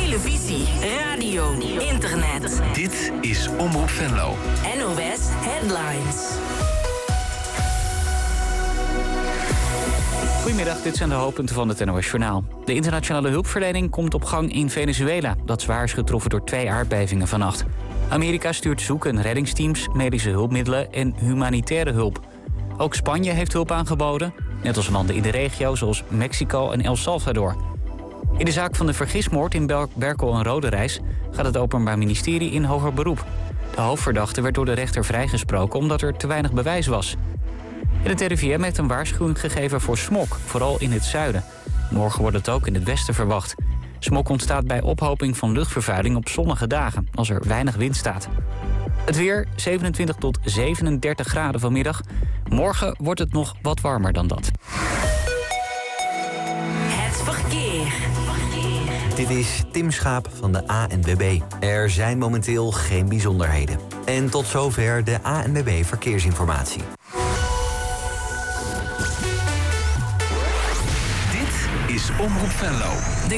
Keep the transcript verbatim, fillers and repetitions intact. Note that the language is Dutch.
televisie, radio, internet. Dit is Omroep Venlo. N O S Headlines. Goedemiddag, dit zijn de hoofdpunten van het N O S Journaal. De internationale hulpverlening komt op gang in Venezuela. Dat zwaar is getroffen door twee aardbevingen vannacht. Amerika stuurt zoek- en reddingsteams, medische hulpmiddelen en humanitaire hulp. Ook Spanje heeft hulp aangeboden, net als landen in de regio zoals Mexico en El Salvador. In de zaak van de vergismoord in Ber- Berkel en Roderijs gaat het Openbaar Ministerie in hoger beroep. De hoofdverdachte werd door de rechter vrijgesproken omdat er te weinig bewijs was. En het R I V M heeft een waarschuwing gegeven voor smog, vooral in het zuiden. Morgen wordt het ook in het westen verwacht. Smog ontstaat bij ophoping van luchtvervuiling op zonnige dagen, als er weinig wind staat. Het weer, zevenentwintig tot zevenendertig graden vanmiddag. Morgen wordt het nog wat warmer dan dat. Het verkeer. Dit is Tim Schaap van de A N W B. Er zijn momenteel geen bijzonderheden. En tot zover de A N W B Verkeersinformatie. Dit is Omroep Venlo.